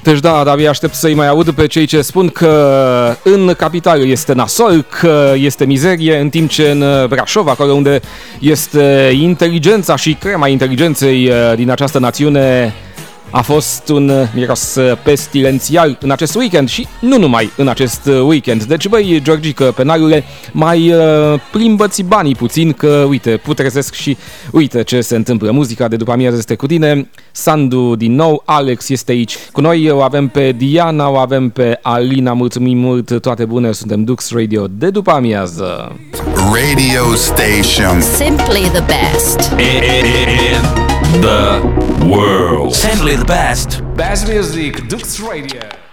Deci da, abia aștept să-i mai aud pe cei ce spun că în capitală este nasol, că este mizerie, în timp ce în Brașov, acolo unde este inteligența și crema inteligenței din această națiune, a fost un miros pestilențial în acest weekend și nu numai în acest weekend. Deci, băi, Georgică, penalule, mai plimbă-ți banii puțin, că, uite, putrezesc și uite ce se întâmplă. Muzica de după amiază este cu tine, Sandu din nou, Alex este aici cu noi, o avem pe Diana, o avem pe Alina, mulțumim mult, toate bune, suntem Dux Radio de după amiază. Radio station. Simply the best. The world. Simply the best. Best music, Dux Radio.